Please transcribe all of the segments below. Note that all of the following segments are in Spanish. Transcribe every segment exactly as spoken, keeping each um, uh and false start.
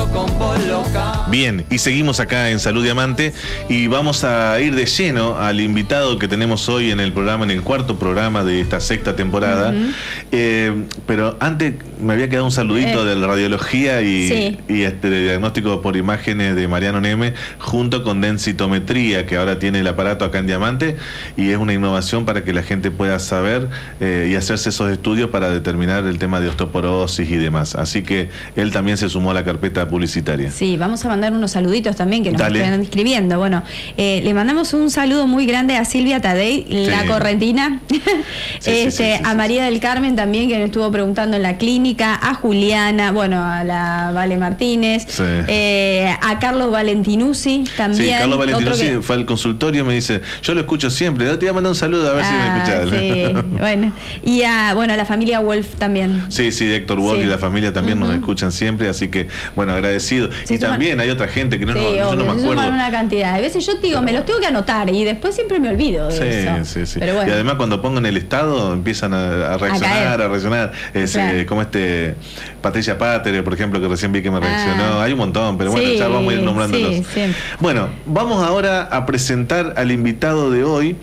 Bien, y seguimos acá en Salud Diamante y vamos a ir de lleno al invitado que tenemos hoy en el programa, en el cuarto programa de esta sexta temporada. Uh-huh. eh, pero antes me había quedado un saludito eh. de la radiología y, sí. y este de diagnóstico por imágenes de Mariano Neme, junto con densitometría, que ahora tiene el aparato acá en Diamante, y es una innovación para que la gente pueda saber eh, y hacerse esos estudios para determinar el tema de osteoporosis y demás. Así que él también se sumó a la carpeta publicitaria. Sí, vamos a mandar unos saluditos también que nos Dale. están escribiendo. Bueno, eh, le mandamos un saludo muy grande a Silvia Tadei, sí. la correntina, sí, este, sí, sí, sí, a María sí. del Carmen también, que nos estuvo preguntando en la clínica, a Juliana, bueno, a la Vale Martínez, sí. eh, a Carlos Valentinuzzi también. Sí, Carlos Valentinuzzi que... fue al consultorio y me dice, yo lo escucho siempre, te voy a mandar un saludo a ver ah, si me escuchás. Sí, bueno, y a, bueno, a la familia Wolf también. Sí, sí, Héctor Wolf sí. y la familia también uh-huh. nos escuchan siempre, así que, bueno, agradecido. Sí, y también hay otra gente que no, sí, no, yo no me acuerdo. Suman una cantidad. A veces yo digo, me los tengo que anotar y después siempre me olvido de sí, eso. Sí, sí, Pero bueno. Y además cuando pongo en el estado empiezan a, a reaccionar, a, a reaccionar. Es, claro. eh, como este Patricia Patere, por ejemplo, que recién vi que me reaccionó. Ah. Hay un montón, pero bueno, sí, ya vamos a ir nombrándolos. Sí, sí. Bueno, vamos ahora a presentar al invitado de hoy.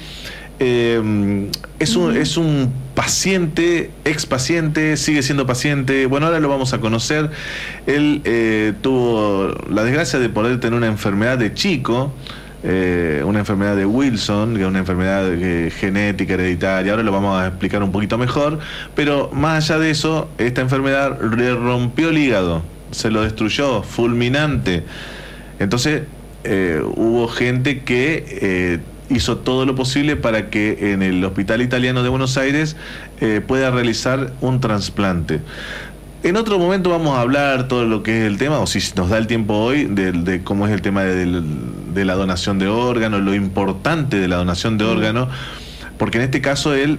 Eh, es un, es un paciente, ex paciente, sigue siendo paciente. Bueno, ahora lo vamos a conocer. Él eh, tuvo la desgracia de poder tener una enfermedad de chico, eh, una enfermedad de Wilson, que es una enfermedad eh, genética, hereditaria. Ahora lo vamos a explicar un poquito mejor. Pero más allá de eso, esta enfermedad le rompió el hígado, se lo destruyó, fulminante. Entonces, eh, hubo gente que eh, hizo todo lo posible para que en el Hospital Italiano de Buenos Aires eh, pueda realizar un trasplante. En otro momento vamos a hablar todo lo que es el tema, o si nos da el tiempo hoy, de, de cómo es el tema de, de, de la donación de órganos, lo importante de la donación de órganos, porque en este caso él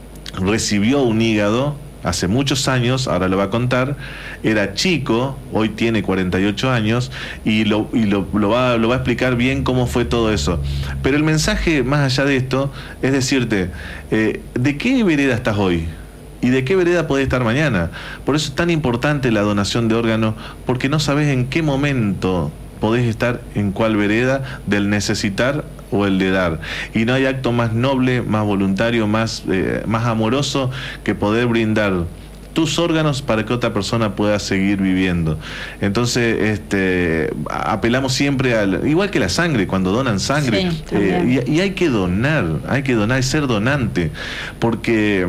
recibió un hígado hace muchos años, ahora lo va a contar, era chico, hoy tiene cuarenta y ocho años, y lo, y lo, lo, va, lo va a explicar bien cómo fue todo eso. Pero el mensaje, más allá de esto, es decirte, eh, ¿de qué vereda estás hoy? ¿Y de qué vereda podés estar mañana? Por eso es tan importante la donación de órganos, porque no sabés en qué momento podés estar en cuál vereda del necesitar o el de dar. Y no hay acto más noble, más voluntario, más, eh, más amoroso que poder brindar tus órganos para que otra persona pueda seguir viviendo. Entonces, este, apelamos siempre al, igual que la sangre, cuando donan sangre, sí, eh, y, y hay que donar, hay que donar y ser donante, porque,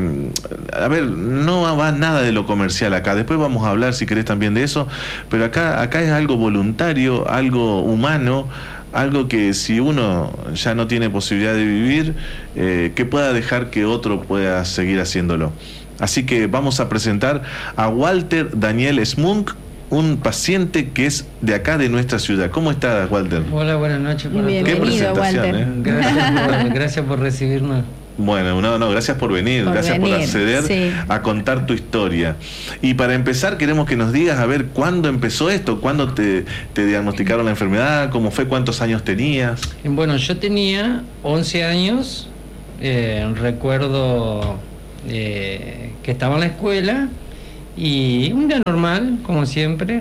a ver, no va nada de lo comercial acá. Después vamos a hablar, si querés, también de eso, pero acá, acá es algo voluntario, algo humano, algo que si uno ya no tiene posibilidad de vivir, eh, que pueda dejar que otro pueda seguir haciéndolo. Así que vamos a presentar a Walter Daniel Smunk, un paciente que es de acá, de nuestra ciudad. ¿Cómo estás, Walter? Hola, buenas noches. Bienvenido, Walter. ¿eh? Gracias, por, gracias por recibirnos. Bueno, no, no, gracias por venir, por gracias venir, por acceder sí. a contar tu historia. Y para empezar queremos que nos digas, a ver, ¿cuándo empezó esto? ¿Cuándo te, te diagnosticaron la enfermedad? ¿Cómo fue? ¿Cuántos años tenías? Bueno, yo tenía once años, eh, recuerdo eh, que estaba en la escuela y un día normal, como siempre.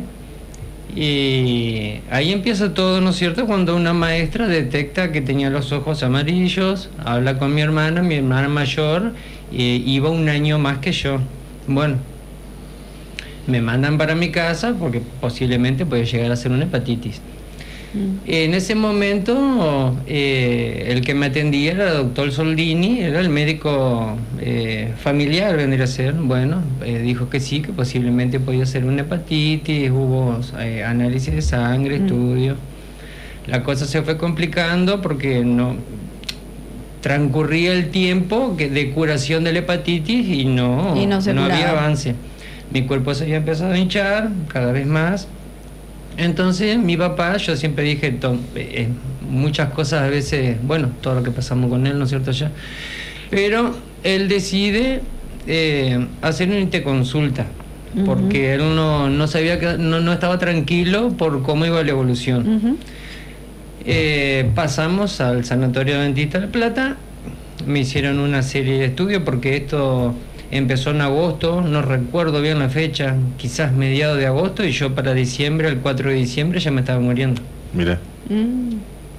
Y ahí empieza todo, ¿no es cierto? Cuando una maestra detecta que tenía los ojos amarillos, habla con mi hermana, mi hermana mayor, eh, iba un año más que yo. Bueno, me mandan para mi casa porque posiblemente puede llegar a ser una hepatitis. Mm. En ese momento, eh, el que me atendía era el doctor Soldini, era el médico eh, familiar, vendría a ser. Bueno, eh, dijo que sí, que posiblemente podía ser una hepatitis, hubo eh, análisis de sangre, mm. estudios. La cosa se fue complicando porque no transcurría el tiempo que de curación de la hepatitis y no, y no, se no había avance. Mi cuerpo se había empezado a hinchar cada vez más. Entonces mi papá, yo siempre dije to, eh, muchas cosas a veces, bueno, todo lo que pasamos con él, ¿no es cierto? Ya, pero él decide eh, hacer una interconsulta, uh-huh. porque él no, no sabía que no, no estaba tranquilo por cómo iba la evolución. Uh-huh. eh, pasamos al Sanatorio Dentista de La Plata, me hicieron una serie de estudios porque esto Empezó en agosto, no recuerdo bien la fecha, quizás mediados de agosto, y yo para diciembre, el cuatro de diciembre, ya me estaba muriendo. Mira. Mm.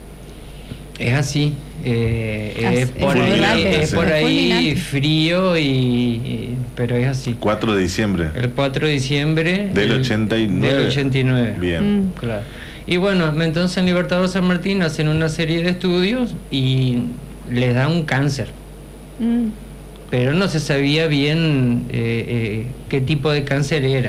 Es así. Eh, es, por ahí, es por ahí frío, y, y, pero es así. cuatro de diciembre. El cuatro de diciembre. Del el, ochenta y nueve. Del ochenta y nueve. Bien. Mm. Claro. Y bueno, entonces en Libertador San Martín hacen una serie de estudios y les da un cáncer. Mm. Pero no se sabía bien eh, eh, qué tipo de cáncer era.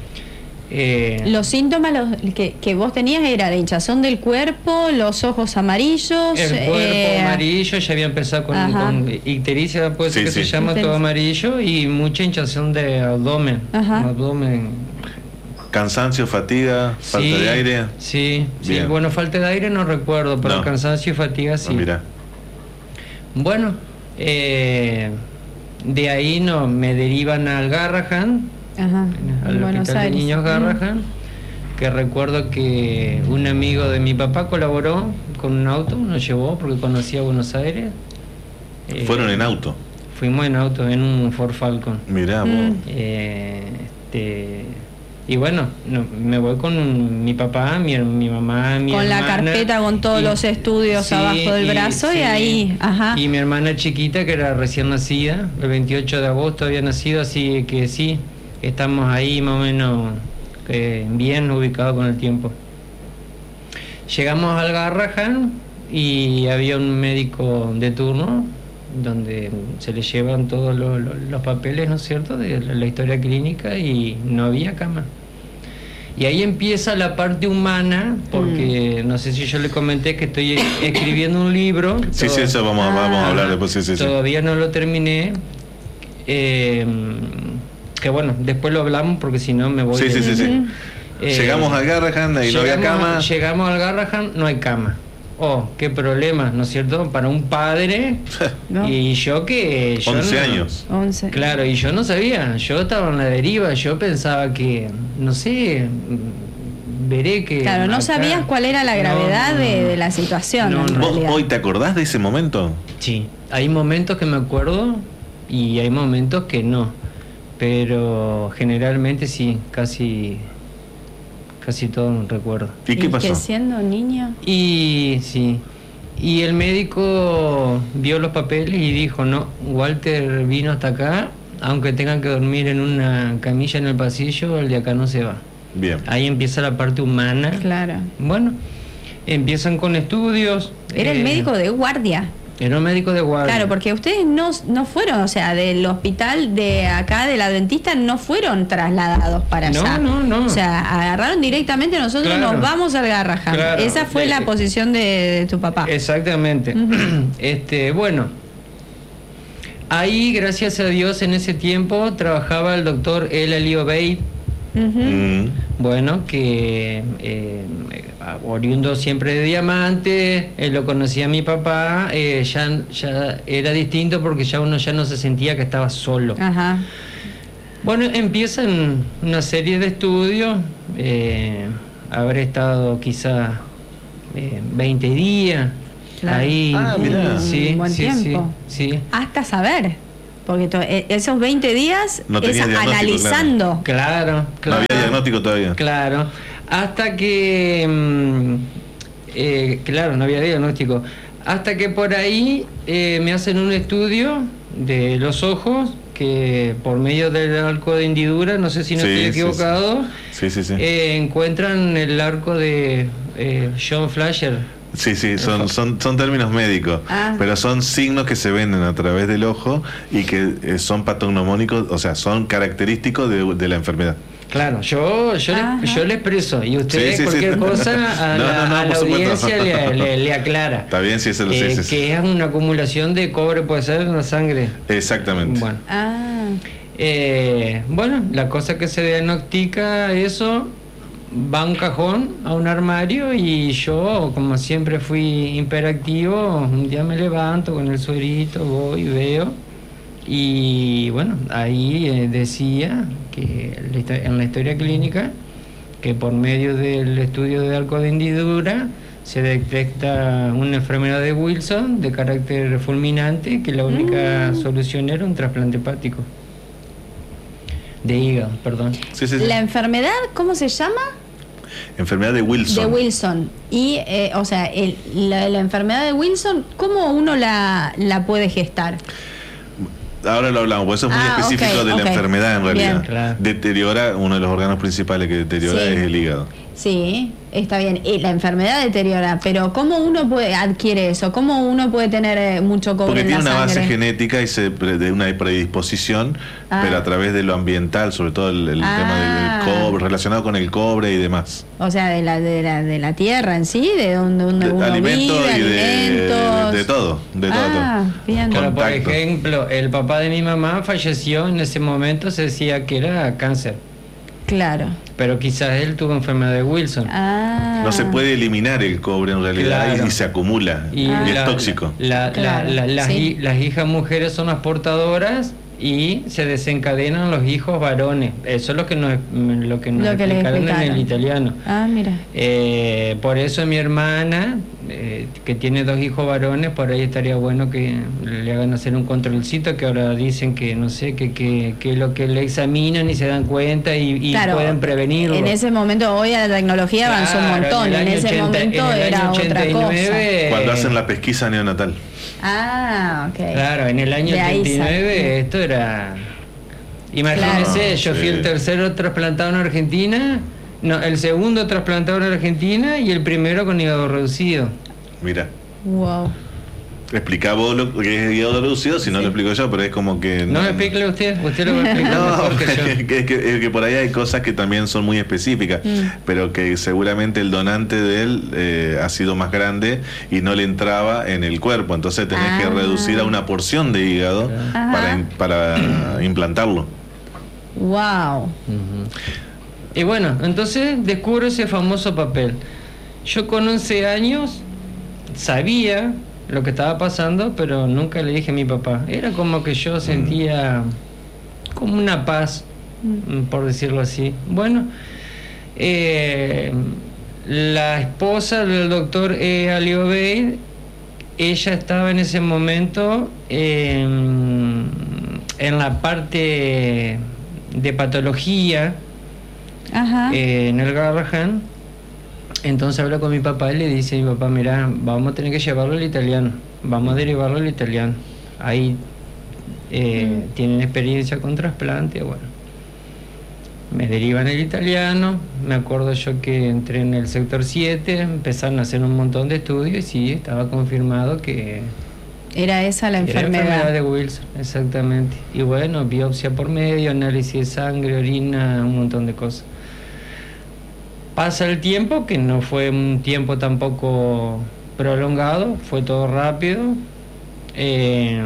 Eh, los síntomas los que, que vos tenías era de hinchazón del cuerpo, los ojos amarillos. El cuerpo eh, amarillo, ya había empezado con, con ictericia, puede ser sí, que sí. se llama todo amarillo, y mucha hinchazón de abdomen. abdomen. Cansancio, fatiga, falta sí, de aire. Sí, sí, bueno, falta de aire no recuerdo, pero no. cansancio y fatiga sí. Ah, mira. Bueno, eh, de ahí no, me derivan al Garrahan. Ajá, al Buenos Hospital Aires. de Niños Garrahan, mm. que recuerdo que un amigo de mi papá colaboró con un auto, nos llevó porque conocía Buenos Aires. ¿Fueron eh, en auto? Fuimos en auto, en un Ford Falcon. Mirá, vos. Mm. Eh, este, y bueno, no, me voy con mi papá, mi, mi mamá, mi con hermana. Con la carpeta, con todos y, los estudios sí, abajo del brazo, y, y ahí, ajá. Y mi hermana chiquita, que era recién nacida, el veintiocho de agosto había nacido, así que sí, estamos ahí más o menos eh, bien ubicados con el tiempo. Llegamos al Garrahan y había un médico de turno donde se le llevan todos los, los, los papeles, ¿no es cierto?, de la, la historia clínica, y no había cama. Y ahí empieza la parte humana, porque mm. no sé si yo le comenté que estoy escribiendo un libro. Sí, todo, sí, eso vamos, ah, vamos a hablar después. Sí, sí, todavía sí. no lo terminé. Eh, que bueno, después lo hablamos porque si no me voy. Sí, sí, sí, sí. Eh, llegamos al Garrahan y no había cama. Llegamos al Garrahan, no hay cama. Oh, qué problema, ¿no es cierto? Para un padre. ¿No? Y yo que... Yo once no, años. once. Claro, y yo no sabía. Yo estaba en la deriva. Yo pensaba que, no sé, veré que... Claro, no acá, sabías cuál era la gravedad no, de, de la situación. No, en no. ¿Vos hoy te acordás de ese momento? Sí, hay momentos que me acuerdo y hay momentos que no. Pero generalmente sí, casi... casi todo no recuerdo. ¿Y qué pasó? ¿Y que siendo niño? Y sí, y el médico vio los papeles y dijo, no, Walter vino hasta acá, aunque tengan que dormir en una camilla en el pasillo, el de acá no se va. Bien. Ahí empieza la parte humana. Claro. Bueno, empiezan con estudios. Era eh, el médico de guardia. Era un médico de guardia. Claro, porque ustedes no, no fueron, o sea, del hospital de acá, de la dentista, no fueron trasladados para no, allá. No, no, no. O sea, agarraron directamente, nosotros claro. nos vamos al Garrahan. Claro. Esa fue de, la posición de, de tu papá. Exactamente. Uh-huh. Este, bueno, ahí, gracias a Dios, en ese tiempo trabajaba el doctor El Ali Obeid. Uh-huh. Mm. Bueno, que eh, oriundo siempre de Diamante, eh, lo conocía mi papá, eh, ya, ya era distinto porque ya uno ya no se sentía que estaba solo. Ajá. Bueno, empiezan una serie de estudios, eh, habré estado quizá eh, veinte días, claro. ahí. Ah, mirá. Sí, un buen sí, tiempo. Sí, sí. Hasta saber. Porque to- esos veinte días no es analizando. Claro, claro. No había diagnóstico todavía. Claro. Hasta que. Mmm, eh, claro, no había diagnóstico. Hasta que por ahí eh, me hacen un estudio de los ojos, que por medio del arco de hendidura, no sé si no sí, estoy equivocado, sí, sí, sí. Eh, encuentran el arco de eh, John Flasher. Sí, sí, son, son, son términos médicos, ah. pero son signos que se ven a través del ojo y que eh, son patognomónicos, o sea, son característicos de, de la enfermedad. Claro, yo yo, le, yo le expreso y usted sí, sí, cualquier sí. cosa a no, la, no, no, a la audiencia le, le, le aclara. Está bien, sí, eso lo eh, sé. Sí, que sí. es una acumulación de cobre, puede ser en la sangre. Exactamente. Bueno, ah. eh, bueno, la cosa que se diagnostica eso va a un cajón, a un armario, y yo, como siempre fui hiperactivo, un día me levanto con el suerito, voy, veo, y bueno, ahí eh, decía que en la historia clínica que por medio del estudio de arco de hendidura se detecta una enfermedad de Wilson de carácter fulminante, que la única mm. solución era un trasplante hepático. de hígado, perdón. Sí, sí, sí. ¿La enfermedad cómo se llama? Enfermedad de Wilson. De Wilson. Y, eh, o sea, el, la, la enfermedad de Wilson, ¿cómo uno la, la puede gestar? Ahora lo hablamos, porque eso es muy ah, específico okay, de la okay. enfermedad en realidad. Bien, claro. Deteriora, uno de los órganos principales que deteriora sí. es el hígado. Sí, está bien. Y la enfermedad deteriora, pero ¿cómo uno puede adquiere eso? ¿Cómo uno puede tener mucho cobre Porque en tiene la una sangre? base genética y se, de una predisposición, ah. pero a través de lo ambiental, sobre todo el, el ah. tema del cobre, relacionado con el cobre y demás. O sea, de la de la, de la tierra en sí, de donde uno, de, uno alimentos vive, y alimentos. De, de, de todo, de todo. Ah, todo. Bien. Pero por ejemplo, el papá de mi mamá falleció en ese momento, se decía que era cáncer. Claro. Pero quizás él tuvo enfermedad de Wilson. Ah. No se puede eliminar el cobre en realidad claro. y, y se acumula y, ah. y es la, tóxico. La, claro. la, la, la, sí. las, las hijas mujeres son las portadoras y se desencadenan los hijos varones. Eso es lo que nos, lo que nos lo que explicaron en el italiano. Ah, mira. Eh, por eso mi hermana, eh, que tiene dos hijos varones, por ahí estaría bueno que le hagan hacer un controlcito, que ahora dicen que no sé, que, que, que lo que le examinan y se dan cuenta y, y claro, pueden prevenirlo. En ese momento, hoy la tecnología claro, avanzó un montón, en, en ese ochenta, momento en era otra cosa. Cuando hacen la pesquisa neonatal. Ah, ok. Claro, en el año ochenta y nueve esto era... Imagínense, claro. yo fui sí. el tercero trasplantado en Argentina, no, el segundo trasplantado en Argentina y el primero con hígado reducido. Mira. Wow. Explica vos lo que es hígado reducido, si sí. no lo explico yo, pero es como que... No, no explíquele usted, usted lo va a explicar no, mejor que yo. Es que, es, que, es que por ahí hay cosas que también son muy específicas, mm. pero que seguramente el donante de él eh, ha sido más grande y no le entraba en el cuerpo, entonces tenés ah. que reducir a una porción de hígado ah. para, para implantarlo. Wow. Uh-huh. Y bueno, entonces descubro ese famoso papel. Yo con once años sabía lo que estaba pasando, pero nunca le dije a mi papá. Era como que yo sentía como una paz, por decirlo así. Bueno, eh, la esposa del doctor E. Ali Obeid, ella estaba en ese momento eh, en la parte de patología eh, en el Garrahan. Entonces habla con mi papá y le dice a mi papá, mira, vamos a tener que llevarlo al italiano, vamos a derivarlo al italiano. Ahí eh, mm. tienen experiencia con trasplante, bueno. Me derivan al italiano, me acuerdo yo que entré en el sector siete, empezaron a hacer un montón de estudios y sí, estaba confirmado que... Era esa la enfermedad. Era la enfermedad de Wilson, exactamente. Y bueno, biopsia por medio, análisis de sangre, orina, un montón de cosas. Pasa el tiempo, que no fue un tiempo tampoco prolongado, fue todo rápido. Eh,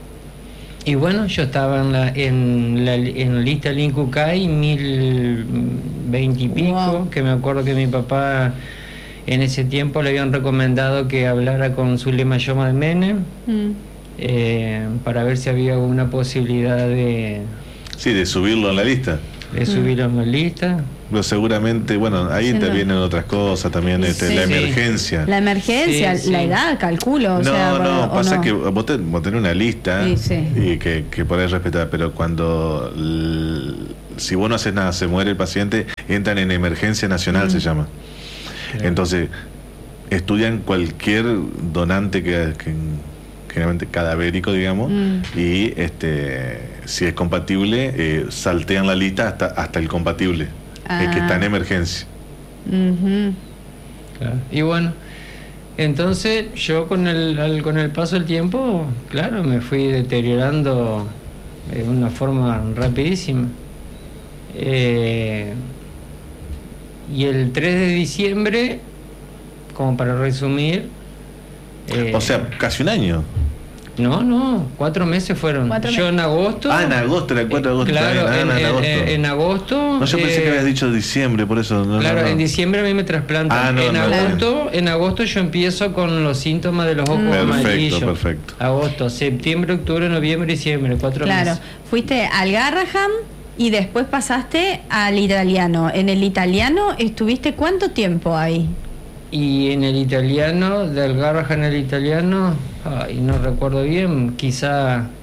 y bueno, yo estaba en la, en la, en la lista del INCUCAI, mil veinte y pico, wow. que me acuerdo que mi papá en ese tiempo le habían recomendado que hablara con Zulema Yoma de Menem, mm. eh, para ver si había alguna posibilidad de... Sí, de subirlo en la lista. De subirlo en la lista. Pero seguramente, bueno, ahí sí, intervienen no. otras cosas también, este, sí, la emergencia. La emergencia, sí, la sí. edad, calculo. O no, sea, no, o pasa no. que vos, te, vos tenés una lista sí, sí. y que, que podés respetar, pero cuando, l, si vos no haces nada, se muere el paciente, entran en emergencia nacional, mm. se llama. Claro. Entonces, estudian cualquier donante que... que generalmente cadavérico, digamos, mm. y este si es compatible, eh, saltean la lista hasta hasta el compatible, ah. el que está en emergencia. Uh-huh. Claro. Y bueno, entonces yo con el, al, con el paso del tiempo, claro, me fui deteriorando de una forma rapidísima. Eh, y el tres de diciembre, como para resumir... Eh, o sea, casi un año. No, no, cuatro meses fueron. ¿Cuatro Yo en agosto. Ah, en agosto, era el cuatro de agosto. Claro, ah, en, en, agosto. En, en agosto. No, yo pensé eh, que habías dicho diciembre, por eso. No, claro, no, no. en diciembre a mí me trasplantan. Ah, no, en no, agosto, no. en agosto yo empiezo con los síntomas de los ojos perfecto, amarillos. Perfecto, perfecto. Agosto, septiembre, octubre, noviembre, diciembre, cuatro claro. meses. Claro, fuiste al Garrahan y después pasaste al italiano. En el italiano estuviste ¿cuánto tiempo ahí? Y en el italiano, del Garrahan al italiano, ay, no recuerdo bien, quizá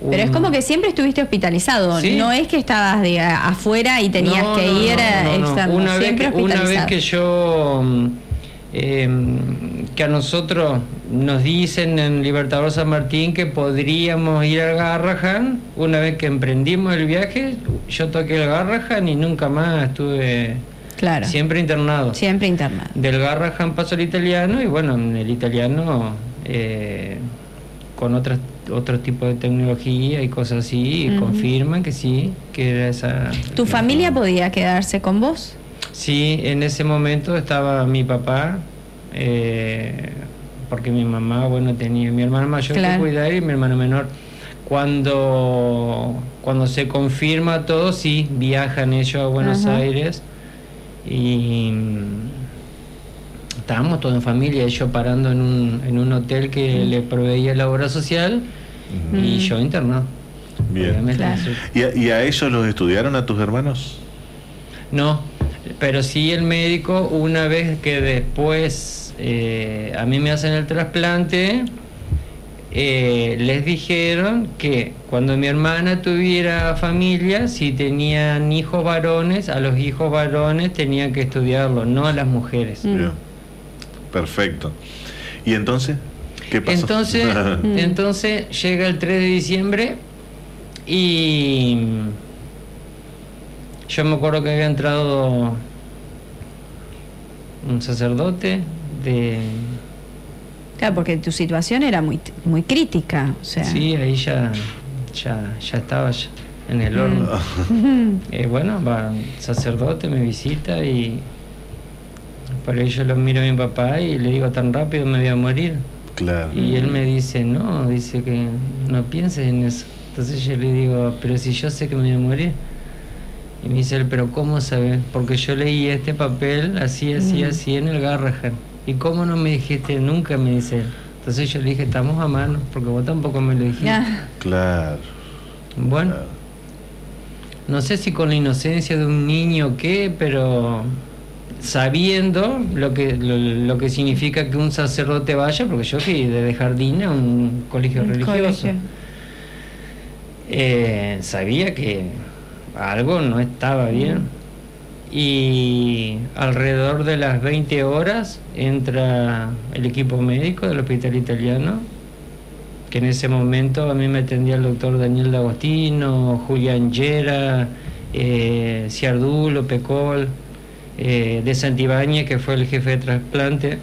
Pero es como que siempre estuviste hospitalizado, ¿sí? No es que estabas de afuera y tenías no, que no, ir no, no, externo, una siempre vez que, una vez que yo eh, que a nosotros nos dicen en Libertador San Martín que podríamos ir al Garrahan, una vez que emprendimos el viaje, yo toqué el Garrahan y nunca más estuve. Claro. Siempre internado. Siempre internado. Del Garrahan paso al italiano y bueno, en el italiano eh, con otras otro tipo de tecnología y cosas así, uh-huh. confirman que sí, que era esa. ¿Tu familia podía quedarse con vos? Sí, en ese momento estaba mi papá, eh, porque mi mamá, bueno, tenía mi hermana mayor claro. que cuidar y mi hermano menor. Cuando, cuando se confirma todo, sí, viajan ellos a Buenos uh-huh. Aires y estábamos todos en familia, yo parando en un, en un hotel que uh-huh. le proveía la obra social uh-huh. y yo internado. Bien. Claro. ¿Y, a, ¿Y a ellos los estudiaron, a tus hermanos? No, pero sí el médico, una vez que después eh, a mí me hacen el trasplante, eh, les dijeron que cuando mi hermana tuviera familia, si tenían hijos varones, a los hijos varones tenían que estudiarlo, no a las mujeres. Mm. Bien. Perfecto. ¿Y entonces? ¿Qué pasó? Entonces, entonces llega el tres de diciembre y yo me acuerdo que había entrado un sacerdote de... Claro, porque tu situación era muy muy crítica, o sea. Sí, ahí ya ya, ya estaba ya en el horno. Mm. eh, bueno, va un sacerdote, me visita y por ahí yo lo miro a mi papá y le digo, tan rápido me voy a morir. Claro. Y él me dice, no, dice que no pienses en eso. Entonces yo le digo, pero si yo sé que me voy a morir. Y me dice él, pero ¿cómo sabes? Porque yo leí este papel así, así, mm. así en el Garrahan. ¿Y cómo no me dijiste nunca? Me dice él. Entonces yo le dije, estamos a mano, porque vos tampoco me lo dijiste. Yeah. Claro. Bueno, claro. No sé si con la inocencia de un niño o qué, pero sabiendo lo que lo, lo que significa que un sacerdote vaya, porque yo fui desde jardín a un colegio un religioso. Colegio. Eh, sabía que algo no estaba bien. Mm. Y alrededor de las veinte horas entra el equipo médico del hospital italiano, que en ese momento a mí me atendía el doctor Daniel D'Agostino, Julián Gera, eh, Ciardulo, Pecol, eh, de Santibáñez, que fue el jefe de trasplante.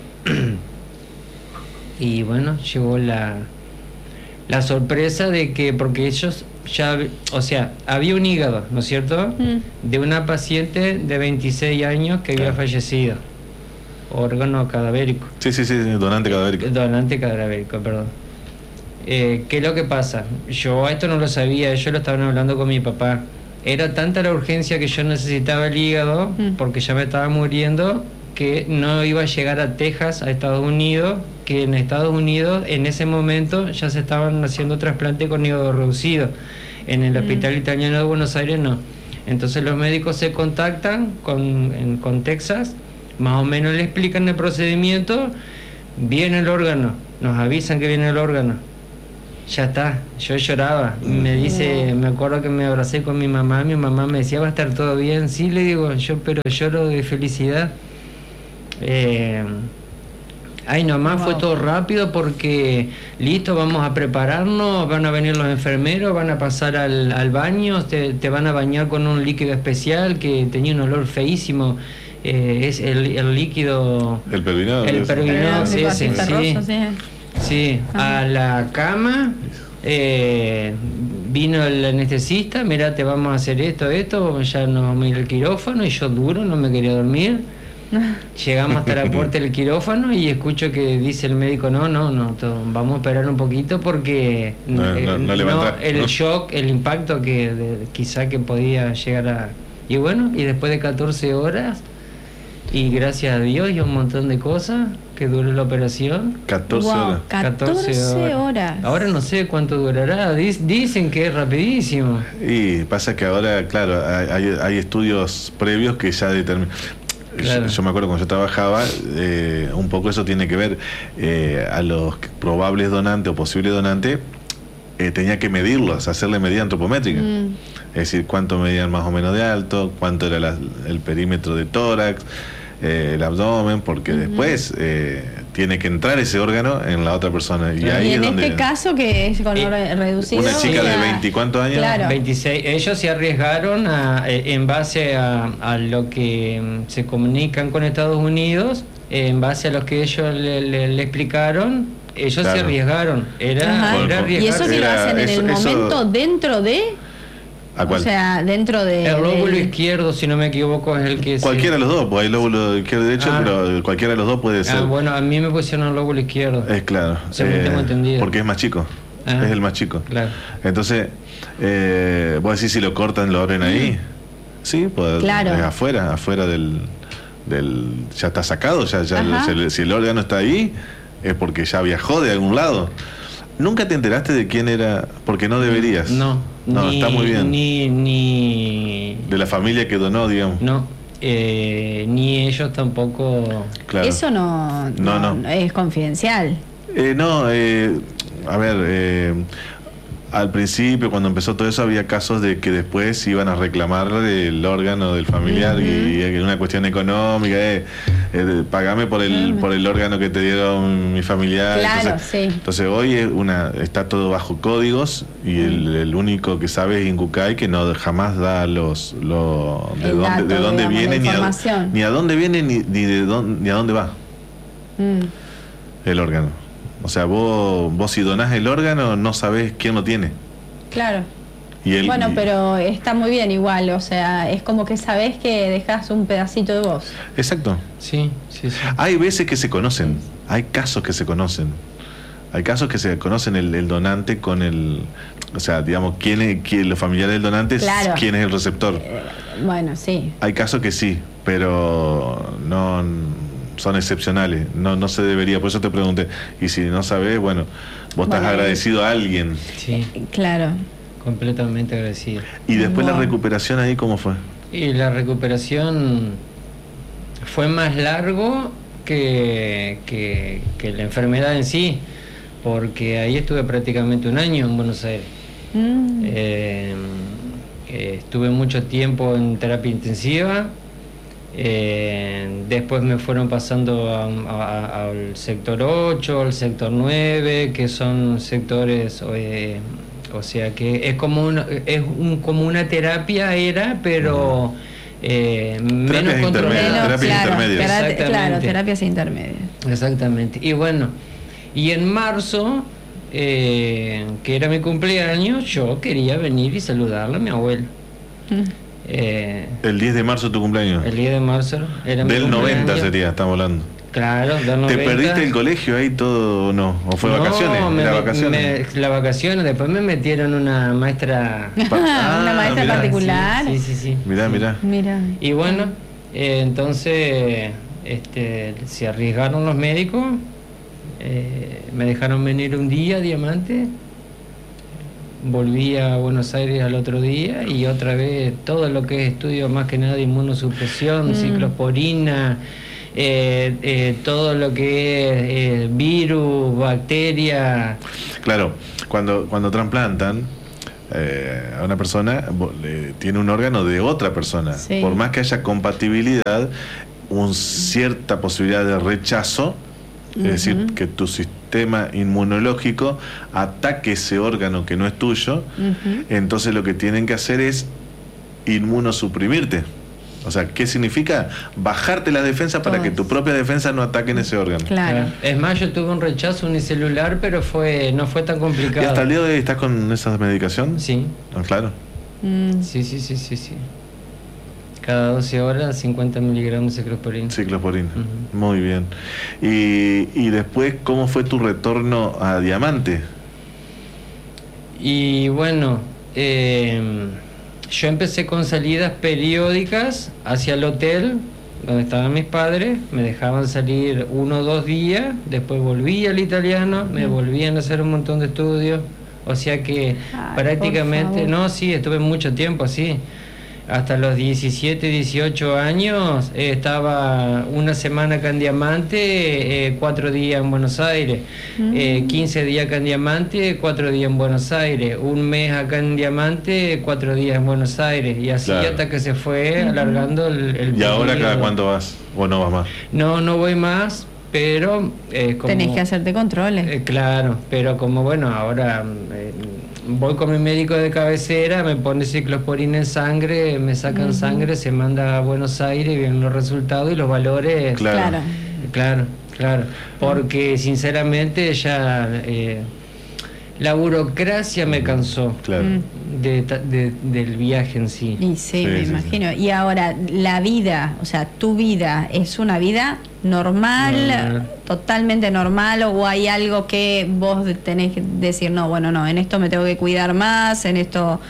Y bueno, llegó la, la sorpresa de que, porque ellos ya, o sea, había un hígado, ¿no es cierto?, mm. de una paciente de veintiséis años que claro. había fallecido, órgano cadavérico. Sí, sí, sí, donante cadavérico. Donante cadavérico, perdón. Eh, ¿Qué es lo que pasa? Yo esto no lo sabía, ellos lo estaban hablando con mi papá. Era tanta la urgencia que yo necesitaba el hígado, mm. porque ya me estaba muriendo, que no iba a llegar a Texas, a Estados Unidos, que en Estados Unidos en ese momento ya se estaban haciendo trasplantes con hígado reducido. En el mm. Hospital Italiano de Buenos Aires no. Entonces los médicos se contactan con, en, con Texas, más o menos le explican el procedimiento, viene el órgano, nos avisan que viene el órgano. Ya está, yo lloraba, me dice, me acuerdo que me abracé con mi mamá, mi mamá me decía, va a estar todo bien, sí, le digo, yo pero lloro de felicidad. Eh, ay, nomás wow. fue todo rápido porque, listo, vamos a prepararnos, van a venir los enfermeros, van a pasar al, al baño, te, te van a bañar con un líquido especial que tenía un olor feísimo. Eh, es el, el líquido... El pervinado. El pervinado, sí, sí, sí. Sí, a la cama, eh, vino el anestesista, mira, te vamos a hacer esto, esto, ya nos vamos a ir al quirófano y yo duro, no me quería dormir. Llegamos hasta la puerta del quirófano y escucho que dice el médico, no, no, no, todo, vamos a esperar un poquito porque no, eh, no, no no, el ¿no? shock, el impacto que de, quizá que podía llegar a... Y bueno, y después de catorce horas, y gracias a Dios y un montón de cosas que duró la operación. catorce wow, horas. catorce horas. Ahora no sé cuánto durará, dicen que es rapidísimo. Y pasa que ahora, claro, hay, hay estudios previos que ya determinan. Claro. Yo, yo me acuerdo cuando yo trabajaba, eh, un poco eso tiene que ver, eh, a los probables donantes o posibles donantes, eh, tenía que medirlos, hacerle medida antropométrica. Mm. Es decir, cuánto medían más o menos de alto, cuánto era la, el perímetro de tórax, eh, el abdomen, porque uh-huh. después eh, tiene que entrar ese órgano en la otra persona. Y, ahí y en es donde, este caso, que es con eh, reducido. Una chica era, de veinte, ¿cuántos años? Claro. veintiséis. Ellos se arriesgaron a, en base a, a lo que se comunican con Estados Unidos, en base a lo que ellos le, le, le explicaron. Ellos claro. se arriesgaron. Era, era ¿Y eso que lo hacen en el eso, momento dentro de...? ¿A cuál? O sea, dentro de... El lóbulo de... izquierdo, si no me equivoco, es el que... Cualquiera de los dos, pues hay lóbulo izquierdo y derecho, ah. pero cualquiera de los dos puede ser. Ah, bueno, a mí me pusieron el lóbulo izquierdo. Es claro. Según eh, tengo entendido. Porque es más chico. Ah. Es el más chico. Claro. Entonces, eh, vos decís si lo cortan, lo abren ahí. Sí, pues claro. es afuera, afuera del... del ya está sacado, ya, ya si, si el órgano está ahí, es porque ya viajó de algún lado. ¿Nunca te enteraste de quién era? Porque no deberías. No. No, ni, está muy bien. Ni, ni... De la familia que donó, digamos. No, eh, ni ellos tampoco... Claro. Eso no, no, no, no es confidencial. Eh, no, eh, a ver... Eh, al principio, cuando empezó todo eso, había casos de que después iban a reclamar el órgano del familiar uh-huh. y, y una cuestión económica, eh, eh, pagame por el uh-huh. por el órgano que te dieron mi familiar. Claro, entonces, sí. entonces hoy es una está todo bajo códigos y uh-huh. el, el único que sabe es Incucay, que no jamás da los, los de, dónde, dato, de dónde digamos, viene ni a, ni a dónde viene ni, ni de dónde, ni a dónde va uh-huh. el órgano. O sea, vos, vos si donás el órgano no sabés quién lo tiene. Claro. Y él, bueno, y... pero está muy bien igual, o sea, es como que sabés que dejás un pedacito de vos. Exacto. Sí, sí, sí. Hay veces que se conocen, hay casos que se conocen. Hay casos que se conocen el, el donante con el... O sea, digamos, quién es, quién, los familiares del donante, claro. quién es el receptor. Eh, bueno, sí. Hay casos que sí, pero no... son excepcionales, no no se debería, por eso te pregunté. Y si no sabés, bueno, vos bueno, estás agradecido a alguien. Sí, claro. Completamente agradecido. ¿Y después wow. la recuperación ahí cómo fue? Y la recuperación fue más largo que, que, que la enfermedad en sí, porque ahí estuve prácticamente un año en Buenos Aires. Mm. Eh, eh, estuve mucho tiempo en terapia intensiva. Eh, después me fueron pasando a, a, al sector ocho, al sector nueve, que son sectores, eh, o sea que es como una, es un, como una terapia era, pero eh, menos controlada. Terapias claro, intermedias. Exactamente. Claro, terapias intermedias. Exactamente. Y bueno, y en marzo, eh, que era mi cumpleaños, yo quería venir y saludarle a mi abuelo. Mm. Eh, el diez de marzo tu cumpleaños. El diez de marzo era mi del cumpleaños. noventa sería, estamos hablando. Claro, del noventa. ¿Te perdiste el colegio ahí todo o no? ¿O fue no, vacaciones? Me, ¿Era vacaciones? Me, la vacaciones, después me metieron una maestra. ah, una maestra mirá, particular. Sí, sí, sí. sí. Mirá, sí. mirá. mirá. Y bueno, eh, entonces este, se arriesgaron los médicos, eh, me dejaron venir un día a Diamante. Volví a Buenos Aires al otro día y otra vez todo lo que es estudio más que nada de inmunosupresión, mm. ciclosporina, eh, eh, todo lo que es eh, virus, bacteria. Claro, cuando, cuando trasplantan eh, a una persona, eh, tiene un órgano de otra persona. Sí. Por más que haya compatibilidad, una cierta posibilidad de rechazo, uh-huh. es decir, que tu sistema inmunológico ataque ese órgano que no es tuyo, uh-huh. entonces lo que tienen que hacer es inmunosuprimirte. O sea, ¿qué significa? Bajarte la defensa para que tu propia defensa no ataque en ese órgano. Claro. Es más, yo tuve un rechazo unicelular, pero fue no fue tan complicado. ¿Y hasta el día de hoy estás con esa medicación? Sí. Ah, claro. Mm. Sí, sí, sí, sí, sí. Cada doce horas, cincuenta miligramos de ciclosporina. Ciclosporina. Uh-huh. Muy bien. Y, y después, ¿cómo fue tu retorno a Diamante? Y bueno, eh... yo empecé con salidas periódicas hacia el hotel donde estaban mis padres, me dejaban salir uno o dos días, después volví al italiano, me volvían a hacer un montón de estudios, o sea que Ay, prácticamente, no, sí, estuve mucho tiempo así. hasta los diecisiete, dieciocho años, eh, estaba una semana acá en Diamante, eh, cuatro días en Buenos Aires, mm. eh, quince días acá en Diamante, cuatro días en Buenos Aires, un mes acá en Diamante, cuatro días en Buenos Aires, y así claro. hasta que se fue mm. alargando el, el ¿Y ahora cada cuánto vas? ¿O no vas más? No, no voy más, pero... Eh, como, tenés que hacerte controles. Eh, claro, pero como bueno, ahora... Eh, voy con mi médico de cabecera, me pone ciclosporina en sangre, me sacan uh-huh. sangre, se manda a Buenos Aires, vienen los resultados y los valores. Claro, claro, claro. Porque uh-huh. sinceramente ya eh, la burocracia me cansó claro. de, de, del viaje en sí. Y sí, sí me sí, imagino. Sí. Y ahora, la vida, o sea, tu vida, ¿es una vida normal, normal, totalmente normal, o hay algo que vos tenés que decir, no, bueno, no, en esto me tengo que cuidar más, en esto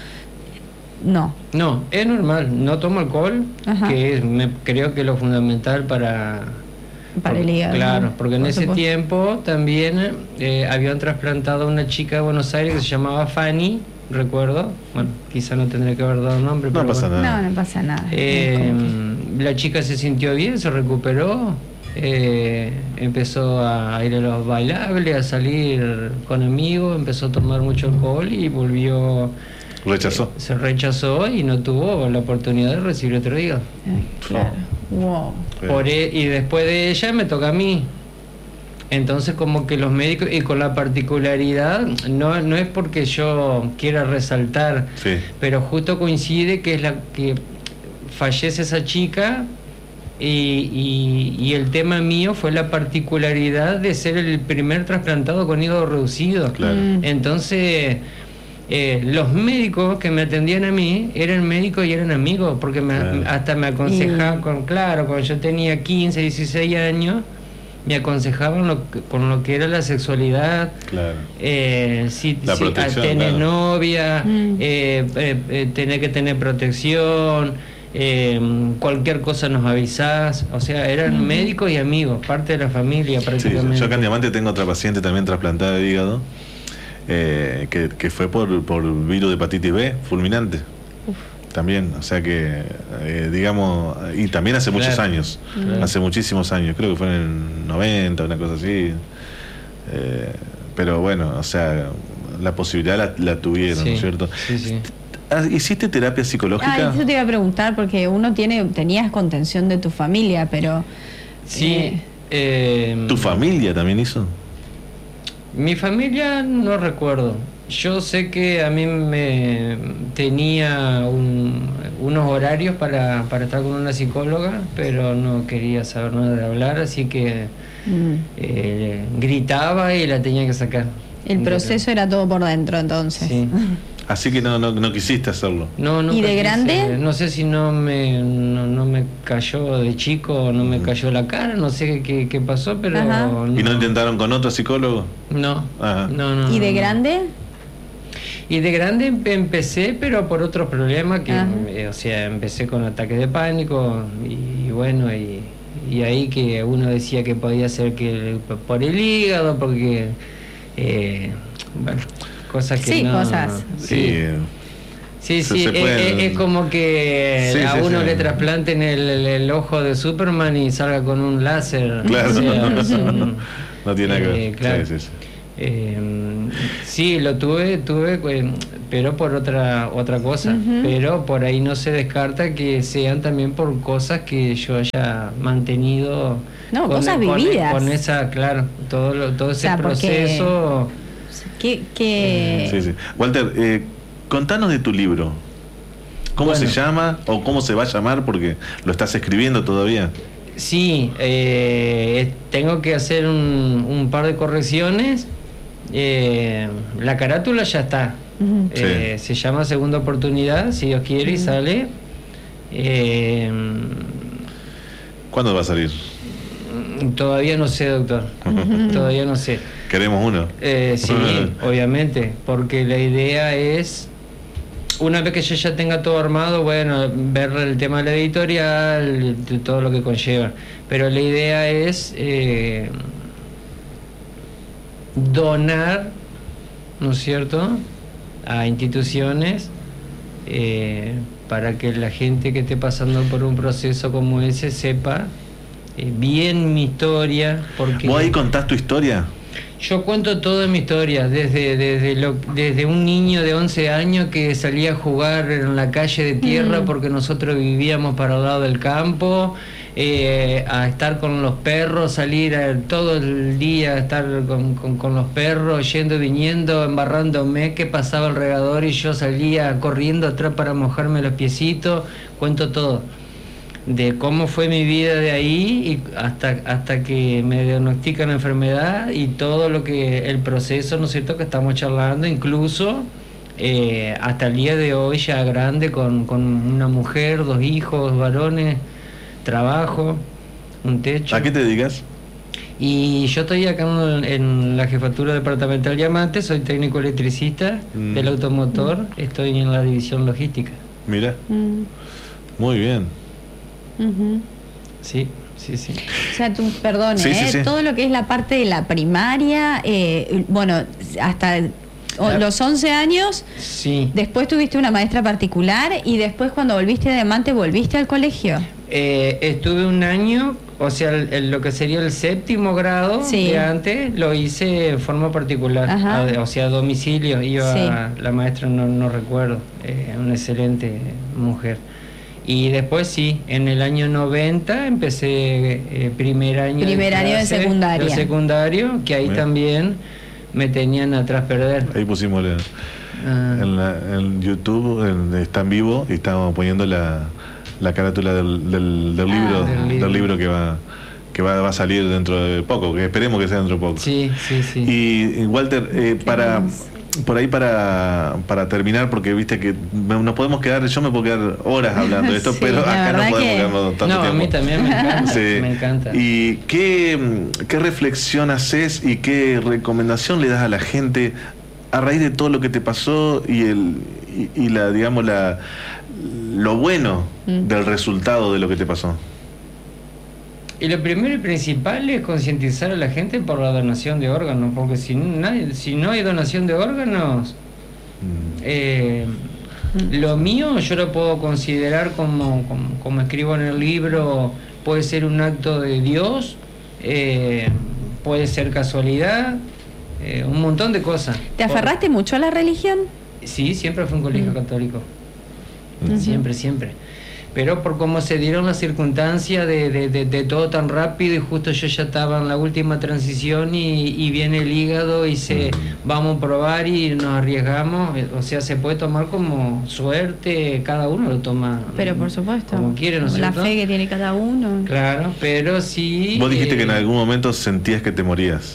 no? No, es normal, no tomo alcohol, Ajá. que es, me, creo que es lo fundamental para... para el hígado. Claro, ¿no? porque en Por ese supuesto. tiempo también eh, habían trasplantado a una chica de Buenos Aires que se llamaba Fanny, recuerdo, bueno, quizá no tendré que haber dado nombre, no pero pasa bueno. nada. No, no pasa nada. Eh, la chica se sintió bien, se recuperó, eh, empezó a ir a los bailables, a salir con amigos, empezó a tomar mucho alcohol y volvió... Rechazó. Eh, se rechazó y no tuvo la oportunidad de recibir otro hígado. Eh, claro. Wow. Por e, y después de ella me toca a mí. Entonces como que los médicos, y con la particularidad, no, no es porque yo quiera resaltar, sí. pero justo coincide que es la que fallece esa chica y, y, y el tema mío fue la particularidad de ser el primer trasplantado con hígado reducido. Claro. Mm. Entonces... Eh, los médicos que me atendían a mí eran médicos y eran amigos, porque me, claro. hasta me aconsejaban, con, claro, cuando yo tenía quince, dieciséis años, me aconsejaban lo que, con lo que era la sexualidad, claro. eh, si, la si tenés claro. novia, mm. eh, eh, eh, tenés que tener protección, eh, cualquier cosa nos avisás, o sea, eran mm. médicos y amigos, parte de la familia prácticamente. Sí, yo acá en Diamante tengo otra paciente también trasplantada de hígado. Eh, que, que fue por, por virus de hepatitis B fulminante. Uf. También, o sea que eh, digamos, y también hace claro. muchos años, claro. hace muchísimos años, creo que fue en el noventa, una cosa así, eh, pero bueno, o sea, la posibilidad la, la tuvieron, sí. ¿no es cierto? Sí, sí. ¿Hiciste terapia psicológica? Ah, eso te iba a preguntar, porque uno tiene tenías contención de tu familia, pero... Sí. Eh, eh, ¿Tu familia también hizo? Mi familia no recuerdo. Yo sé que a mí me tenía un, unos horarios para, para estar con una psicóloga, pero no quería saber nada de hablar, así que mm. eh, gritaba y la tenía que sacar. El proceso era todo por dentro, entonces. Sí. Así que no, no, no quisiste hacerlo. No, no. ¿Y de grande? Quise, no sé si no me no, no me cayó de chico, no me cayó la cara, no sé qué, qué pasó, pero... No. ¿Y no intentaron con otro psicólogo? No, no, no. ¿Y de grande? Y de grande empecé, pero por otros problemas, que eh, o sea, empecé con ataques de pánico y, y bueno, y, y ahí que uno decía que podía ser que por el hígado, porque, eh, bueno... cosas que sí, no, cosas. Sí, sí, sí, sí es, es como que sí, a sí, uno sí. le trasplanten el, el, el ojo de Superman y salga con un láser. Claro. O sea, son, no tiene nada que ver. Eh, claro. Sí, sí, sí. Eh, sí, lo tuve, tuve, pero por otra otra cosa. Uh-huh. Pero por ahí no se descarta que sean también por cosas que yo haya mantenido. No, con, cosas con, vividas. Con esa, claro, todo, lo, todo ese o sea, proceso. Porque... ¿Qué, qué... Sí, sí. Walter, eh, contanos de tu libro. ¿Cómo bueno. se llama o cómo se va a llamar? Porque lo estás escribiendo todavía. Sí, eh, tengo que hacer un, un par de correcciones. Eh, la carátula ya está. Uh-huh. eh, sí. Se llama Segunda Oportunidad, si Dios quiere, uh-huh. y sale. Eh, ¿Cuándo va a salir? Todavía no sé, doctor. Uh-huh. Todavía no sé. Queremos uno. Eh, sí, obviamente, porque la idea es, una vez que yo ya tenga todo armado, bueno, ver el tema de la editorial, todo lo que conlleva. Pero la idea es eh, donar, ¿no es cierto?, a instituciones eh, para que la gente que esté pasando por un proceso como ese sepa eh, bien mi historia. Porque ¿Vos ahí contás tu historia? Yo cuento toda mi historia, desde, desde, lo, desde un niño de once años que salía a jugar en la calle de tierra, mm. porque nosotros vivíamos para el lado del campo, eh, a estar con los perros, salir a, todo el día a estar con, con, con los perros, yendo y viniendo, embarrándome, que pasaba el regador y yo salía corriendo atrás para mojarme los piecitos. Cuento todo, de cómo fue mi vida de ahí y hasta hasta que me diagnostican la enfermedad y todo lo que el proceso, ¿no es cierto?, que estamos charlando, incluso eh, hasta el día de hoy ya grande, con, con una mujer, dos hijos varones, trabajo, un techo. ¿A qué te dedicas? Y yo estoy acá en, en la jefatura departamental Diamante, soy técnico electricista mm. del automotor, estoy en la división logística. Mira, mm. muy bien. Uh-huh. Sí, sí, sí. O sea, tú, perdón, sí, ¿eh? sí, sí. todo lo que es la parte de la primaria, eh, bueno, hasta la... los once años, sí. Después tuviste una maestra particular y después cuando volviste de Diamante, ¿volviste al colegio? Eh, estuve un año, o sea, el, el, lo que sería el séptimo grado sí. de antes, lo hice en forma particular, a, o sea, a domicilio, iba sí. a, la maestra, no, no recuerdo, eh, una excelente mujer. Y después sí, en el año noventa empecé eh, primer año primer de año de secundaria. De secundario, que ahí Bien. también me tenían atrás perder. Ahí pusimos la, ah. en, la, en YouTube, en, está en vivo, y estábamos poniendo la, la carátula del, del, del, ah, libro, del libro del libro que va que va, va a salir dentro de poco, que esperemos que sea dentro de poco. Sí, sí, sí. Y, y Walter, eh, para... por ahí para, para terminar, porque viste que nos podemos quedar, yo me puedo quedar horas hablando de esto, sí, pero acá no podemos quedarnos tanto no, tiempo. A mí también me encanta, sí. me encanta. ¿Y qué, qué reflexión haces y qué recomendación le das a la gente a raíz de todo lo que te pasó y el y, y la digamos la lo bueno mm. del resultado de lo que te pasó? Y lo primero y principal es concientizar a la gente por la donación de órganos, porque si, nadie, si no hay donación de órganos, mm. eh, lo mío yo lo puedo considerar como, como, como escribo en el libro, puede ser un acto de Dios, eh, puede ser casualidad, eh, un montón de cosas. ¿Te aferraste por... mucho a la religión? Sí, siempre fue un colegio mm. católico, mm. siempre, siempre. Pero por cómo se dieron las circunstancias de, de, de, de todo tan rápido, y justo yo ya estaba en la última transición y, y viene el hígado y se vamos a probar y nos arriesgamos, o sea, se puede tomar como suerte, cada uno lo toma pero por supuesto como quiere, ¿no es cierto? La fe que tiene cada uno. Claro, pero sí. Vos dijiste eh, que en algún momento sentías que te morías.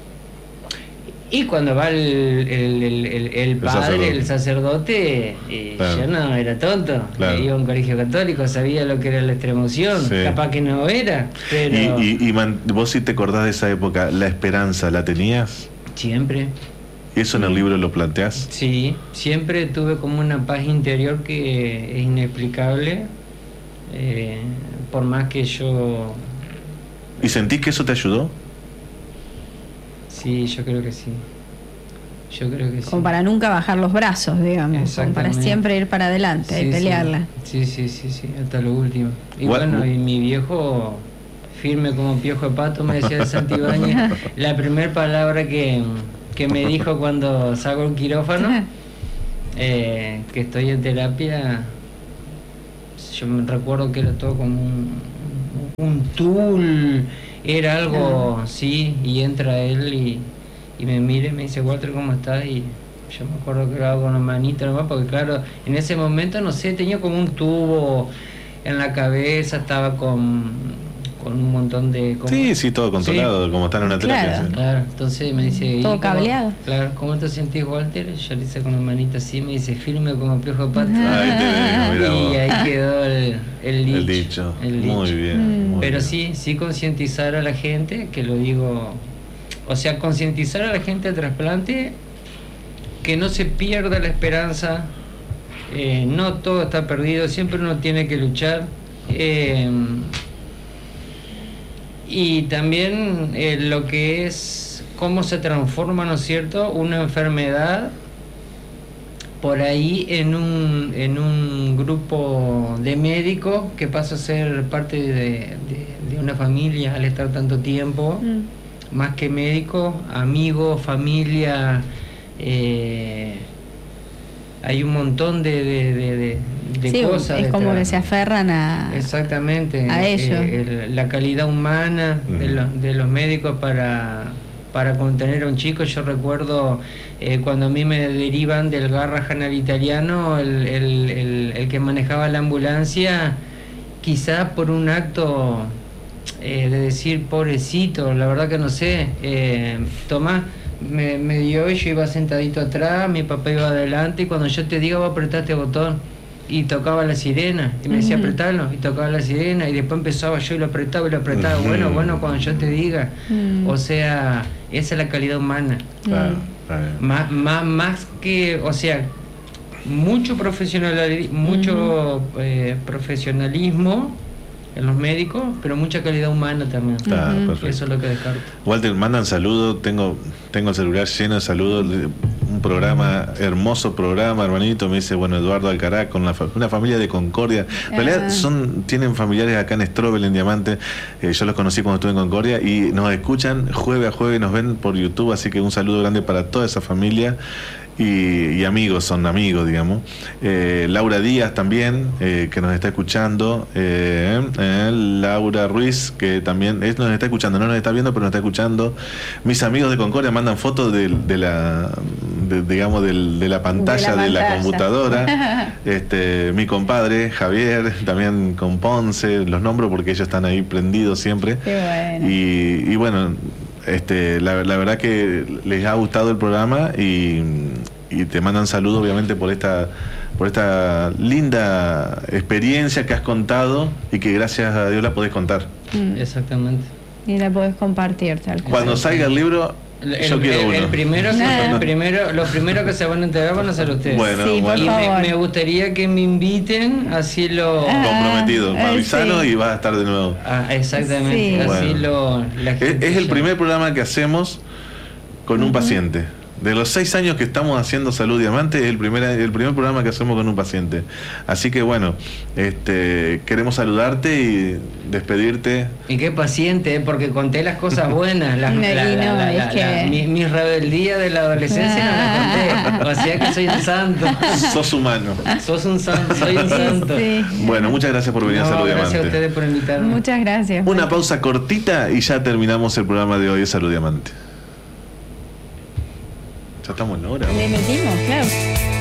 Y cuando va el, el, el, el, el padre, el sacerdote, el sacerdote eh, claro. yo no era tonto, claro. iba a un colegio católico, sabía lo que era la extremoción, sí. capaz que no era, pero... ¿Y, y, y man, vos si te acordás de esa época, la esperanza la tenías? Siempre. ¿Eso en el libro lo planteás? Sí, siempre tuve como una paz interior que es inexplicable, eh, por más que yo... ¿Y sentís que eso te ayudó? Sí, yo creo que sí. Yo creo que sí. Como para nunca bajar los brazos, digamos. Como para siempre ir para adelante sí, y pelearla. Sí. sí, sí, sí, sí, hasta lo último. Y What? bueno, y mi viejo, firme como piojo de pato, me decía de Santibáñez, la primera palabra que, que me dijo cuando salgo el quirófano, eh, que estoy en terapia, yo me recuerdo que era todo como un, un tul... Era algo, ah. sí, y entra él y, y me mira y me dice, Walter, ¿cómo estás? Y yo me acuerdo que lo hago con la manita nomás, porque claro, en ese momento, no sé, tenía como un tubo en la cabeza, estaba con, con un montón de... Como, sí, sí, todo controlado, sí. como está en una terapia. Claro, sí. claro, entonces me dice... Todo cableado. Cómo, claro, ¿cómo te sentís, Walter? Yo le hice con la manita así, me dice, firme como piojo de pato. Ahí te digo, y ahí quedó el, el dicho. El dicho, el dicho. Muy bien. Mm. Muy Pero bien. sí, sí concientizar a la gente, que lo digo... O sea, concientizar a la gente del trasplante, que no se pierda la esperanza, eh, no todo está perdido, siempre uno tiene que luchar. Eh, y también eh, lo que es cómo se transforma, ¿no es cierto?, una enfermedad por ahí en un, en un grupo de médicos que pasa a ser parte de, de, de una familia al estar tanto tiempo, mm. más que médico, amigos, familia, eh, hay un montón de, de, de, de, de sí, cosas. Es como que se aferran a, exactamente, a ello. Eh, el, la calidad humana mm. de, lo, de los médicos para... para contener a un chico. Yo recuerdo eh, cuando a mí me derivan del Garrahan al italiano, el, el, el, el que manejaba la ambulancia, quizás por un acto eh, de decir pobrecito, la verdad que no sé, eh, Tomás me, me dio y yo iba sentadito atrás, mi papá iba adelante, y cuando yo te diga voy a apretar este botón, y tocaba la sirena, y me decía uh-huh. apretalo, y tocaba la sirena, y después empezaba yo y lo apretaba y lo apretaba, uh-huh. bueno, bueno, cuando yo te diga, uh-huh. o sea, esa es la calidad humana, claro, uh-huh. más, más, más que, o sea, mucho profesional, mucho uh-huh. eh, profesionalismo en los médicos, pero mucha calidad humana también. Ah, uh-huh. Eso es lo que descarto. Walter, mandan saludos, tengo, tengo el celular lleno de saludos, un programa, hermoso programa, hermanito, me dice, bueno, Eduardo Alcaraz, con la, una familia de Concordia. En uh-huh. realidad son, tienen familiares acá en Strobel, en Diamante, eh, yo los conocí cuando estuve en Concordia, y nos escuchan jueves a jueves, nos ven por YouTube, así que un saludo grande para toda esa familia. Y, y amigos, son amigos, digamos. Eh, Laura Díaz también, eh, que nos está escuchando. Eh, eh, Laura Ruiz, que también es, nos está escuchando, no nos está viendo, pero nos está escuchando. Mis amigos de Concordia mandan fotos de, de la, de, digamos, del, de la pantalla de la, de la computadora. este, mi compadre Javier, también con Ponce, los nombro porque ellos están ahí prendidos siempre. Qué bueno. Y, y bueno, Este, la, la verdad que les ha gustado el programa y, y te mandan saludos obviamente por esta por esta linda experiencia que has contado y que gracias a Dios la podés contar. Mm. Exactamente. Y la podés compartir tal cual. Cuando salga el libro, el, yo el, quiero el, uno. El primero, el primero, los primeros que se van a enterar van a ser ustedes. Bueno, sí, bueno. Y me, me gustaría que me inviten, así lo... Ah, comprometido, eh, avisanos sí. y vas a estar de nuevo. Ah, exactamente, Sí. así Bueno. lo... La Es, es el primer programa que hacemos con un uh-huh. paciente. De los seis años que estamos haciendo Salud Diamante, es el primer, el primer programa que hacemos con un paciente. Así que bueno, este, queremos saludarte y despedirte. Y qué paciente, ¿eh? Porque conté las cosas buenas, las, no, la, la, no, la, es la, que... la, mi, mi rebeldía de la adolescencia no la conté. O sea que soy un santo. Sos humano. Sos un santo, soy un santo. Sí. Bueno, muchas gracias por venir No, a Salud gracias Diamante. a ustedes por invitarme. Muchas gracias. Una pausa cortita y ya terminamos el programa de hoy de Salud Diamante. Ya estamos en la hora. Le metimos, claro.